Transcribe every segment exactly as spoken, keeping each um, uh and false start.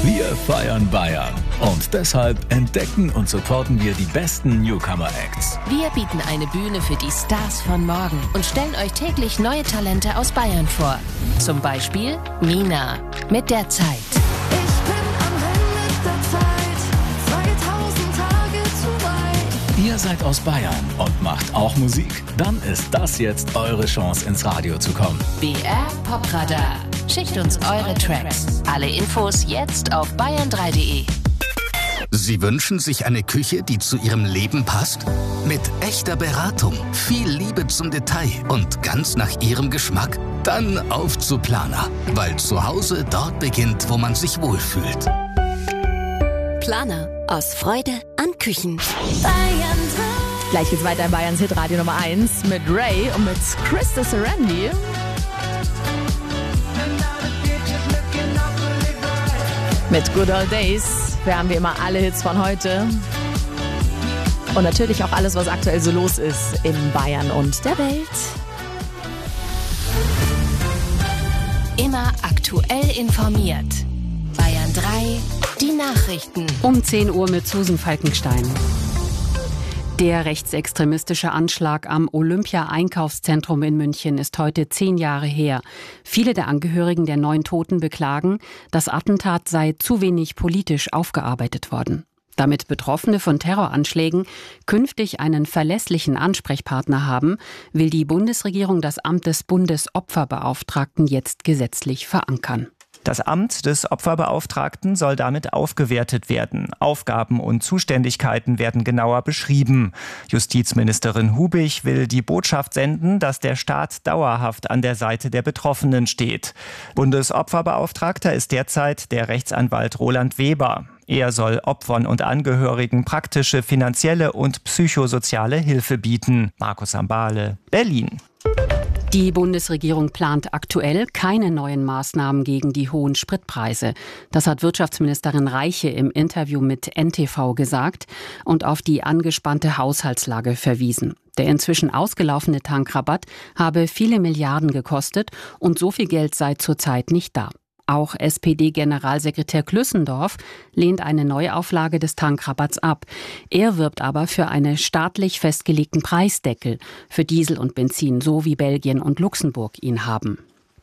Wir feiern Bayern und deshalb entdecken und supporten wir die besten Newcomer-Acts. Wir bieten eine Bühne für die Stars von morgen und stellen euch täglich neue Talente aus Bayern vor. Zum Beispiel Mina mit der Zeit. Ich bin am Ende der Zeit, zweitausend Tage zu weit. Ihr seid aus Bayern und macht auch Musik? Dann ist das jetzt eure Chance, ins Radio zu kommen. B R Popradar. Schickt uns eure Tracks. Alle Infos jetzt auf bayern drei punkt de. Sie wünschen sich eine Küche, die zu Ihrem Leben passt? Mit echter Beratung, viel Liebe zum Detail und ganz nach Ihrem Geschmack? Dann auf zu Planer, weil zu Hause dort beginnt, wo man sich wohlfühlt. Planer. Aus Freude an Küchen. Bayern drei. Gleich geht's weiter in Bayerns Hitradio Nummer eins mit Ray und mit Krista Serendi. Mit Good Old Days hören wir immer alle Hits von heute. Und natürlich auch alles, was aktuell so los ist in Bayern und der Welt. Immer aktuell informiert. Bayern drei, die Nachrichten. Um zehn Uhr mit Susan Falkenstein. Der rechtsextremistische Anschlag am Olympia-Einkaufszentrum in München ist heute zehn Jahre her. Viele der Angehörigen der neun Toten beklagen, das Attentat sei zu wenig politisch aufgearbeitet worden. Damit Betroffene von Terroranschlägen künftig einen verlässlichen Ansprechpartner haben, will die Bundesregierung das Amt des Bundesopferbeauftragten jetzt gesetzlich verankern. Das Amt des Opferbeauftragten soll damit aufgewertet werden. Aufgaben und Zuständigkeiten werden genauer beschrieben. Justizministerin Hubig will die Botschaft senden, dass der Staat dauerhaft an der Seite der Betroffenen steht. Bundesopferbeauftragter ist derzeit der Rechtsanwalt Roland Weber. Er soll Opfern und Angehörigen praktische, finanzielle und psychosoziale Hilfe bieten. Markus Sambale, Berlin. Die Bundesregierung plant aktuell keine neuen Maßnahmen gegen die hohen Spritpreise. Das hat Wirtschaftsministerin Reiche im Interview mit N T V gesagt und auf die angespannte Haushaltslage verwiesen. Der inzwischen ausgelaufene Tankrabatt habe viele Milliarden gekostet und so viel Geld sei zurzeit nicht da. Auch S P D-Generalsekretär Klüssendorf lehnt eine Neuauflage des Tankrabatts ab. Er wirbt aber für einen staatlich festgelegten Preisdeckel für Diesel und Benzin, so wie Belgien und Luxemburg ihn haben.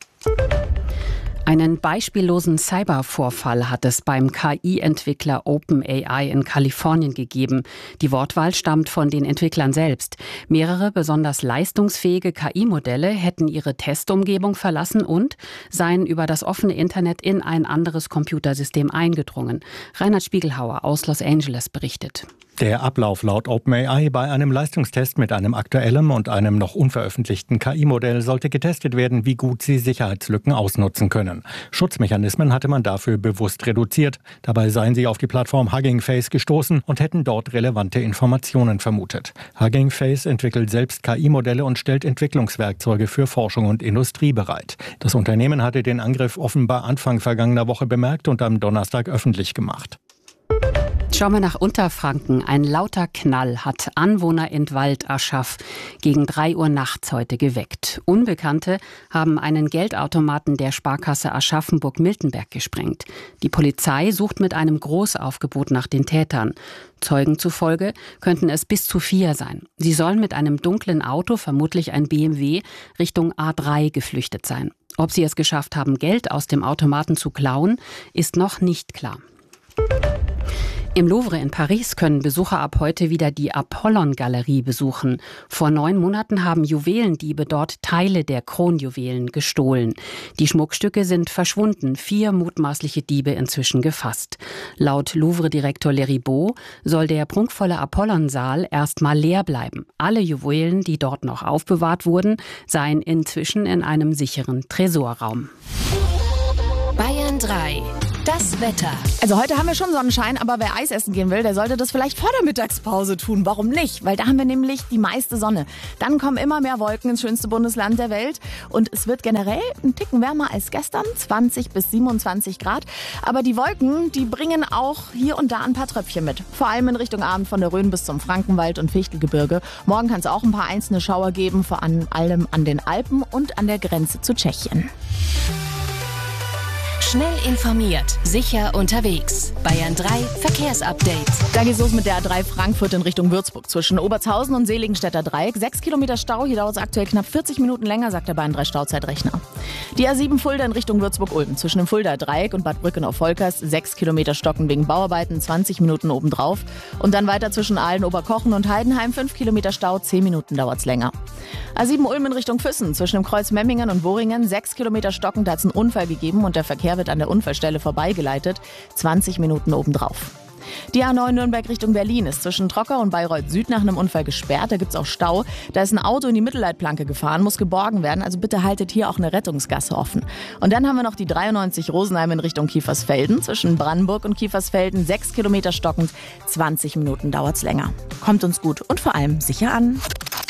Einen beispiellosen Cybervorfall hat es beim K I-Entwickler OpenAI in Kalifornien gegeben. Die Wortwahl stammt von den Entwicklern selbst. Mehrere besonders leistungsfähige K I-Modelle hätten ihre Testumgebung verlassen und seien über das offene Internet in ein anderes Computersystem eingedrungen. Reinhard Spiegelhauer aus Los Angeles berichtet. Der Ablauf laut OpenAI bei einem Leistungstest mit einem aktuellen und einem noch unveröffentlichten K I-Modell sollte getestet werden, wie gut sie Sicherheitslücken ausnutzen können. Schutzmechanismen hatte man dafür bewusst reduziert. Dabei seien sie auf die Plattform Hugging Face gestoßen und hätten dort relevante Informationen vermutet. Hugging Face entwickelt selbst K I-Modelle und stellt Entwicklungswerkzeuge für Forschung und Industrie bereit. Das Unternehmen hatte den Angriff offenbar Anfang vergangener Woche bemerkt und am Donnerstag öffentlich gemacht. Schauen wir nach Unterfranken. Ein lauter Knall hat Anwohner in Waldaschaff gegen drei Uhr nachts heute geweckt. Unbekannte haben einen Geldautomaten der Sparkasse Aschaffenburg-Miltenberg gesprengt. Die Polizei sucht mit einem Großaufgebot nach den Tätern. Zeugen zufolge könnten es bis zu vier sein. Sie sollen mit einem dunklen Auto, vermutlich ein B M W, Richtung A drei geflüchtet sein. Ob sie es geschafft haben, Geld aus dem Automaten zu klauen, ist noch nicht klar. Im Louvre in Paris können Besucher ab heute wieder die Apollon-Galerie besuchen. Vor neun Monaten haben Juwelendiebe dort Teile der Kronjuwelen gestohlen. Die Schmuckstücke sind verschwunden, vier mutmaßliche Diebe inzwischen gefasst. Laut Louvre-Direktor Leribaud soll der prunkvolle Apollon-Saal erstmal leer bleiben. Alle Juwelen, die dort noch aufbewahrt wurden, seien inzwischen in einem sicheren Tresorraum. Bayern drei. Das Wetter. Also heute haben wir schon Sonnenschein, aber wer Eis essen gehen will, der sollte das vielleicht vor der Mittagspause tun. Warum nicht? Weil da haben wir nämlich die meiste Sonne. Dann kommen immer mehr Wolken ins schönste Bundesland der Welt und es wird generell ein Ticken wärmer als gestern, zwanzig bis siebenundzwanzig Grad. Aber die Wolken, die bringen auch hier und da ein paar Tröpfchen mit. Vor allem in Richtung Abend von der Rhön bis zum Frankenwald und Fichtelgebirge. Morgen kann es auch ein paar einzelne Schauer geben, vor allem an den Alpen und an der Grenze zu Tschechien. Schnell informiert, sicher unterwegs. Bayern drei Verkehrsupdate. Da geht's los mit der A drei Frankfurt in Richtung Würzburg. Zwischen Obertshausen und Seligenstädter Dreieck. Sechs Kilometer Stau, hier dauert es aktuell knapp vierzig Minuten länger, sagt der Bayern drei Stauzeitrechner. Die A sieben Fulda in Richtung Würzburg-Ulm. Zwischen dem Fulda Dreieck und Bad Brückenau-Volkers. Sechs Kilometer Stocken wegen Bauarbeiten, zwanzig Minuten obendrauf. Und dann weiter zwischen Aalen, Oberkochen und Heidenheim. Fünf Kilometer Stau, zehn Minuten dauert's länger. A sieben Ulm in Richtung Füssen. Zwischen dem Kreuz Memmingen und Worringen. Sechs Kilometer Stocken, da hat's einen Unfall gegeben und der Verkehr wird an der Unfallstelle vorbeigeleitet. zwanzig Minuten obendrauf. Die A neun Nürnberg Richtung Berlin ist zwischen Trocker und Bayreuth Süd nach einem Unfall gesperrt. Da gibt's auch Stau. Da ist ein Auto in die Mittelleitplanke gefahren, muss geborgen werden. Also bitte haltet hier auch eine Rettungsgasse offen. Und dann haben wir noch die dreiundneunzig Rosenheim in Richtung Kiefersfelden. Zwischen Brandenburg und Kiefersfelden sechs Kilometer stockend. zwanzig Minuten dauert's länger. Kommt uns gut und vor allem sicher an.